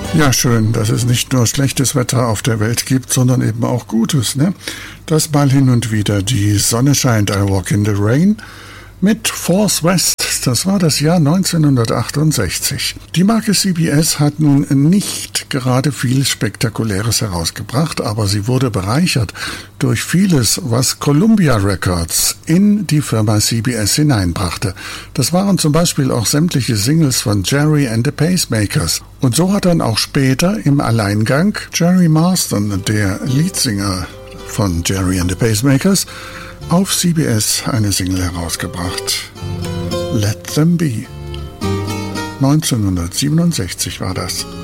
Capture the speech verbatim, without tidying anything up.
Ja, schön, dass es nicht nur schlechtes Wetter auf der Welt gibt, sondern eben auch Gutes, ne? Dass mal hin und wieder die Sonne scheint, I Walk in the Rain mit Force West. Das war das Jahr neunzehnhundertachtundsechzig. Die Marke C B S hat nun nicht gerade viel Spektakuläres herausgebracht, aber sie wurde bereichert durch vieles, was Columbia Records in die Firma C B S hineinbrachte. Das waren zum Beispiel auch sämtliche Singles von Jerry and the Pacemakers. Und so hat dann auch später im Alleingang Jerry Marsden, der Leadsänger von Jerry and the Pacemakers, auf C B S eine Single herausgebracht. Let Them Be. neunzehnhundertsiebenundsechzig war das.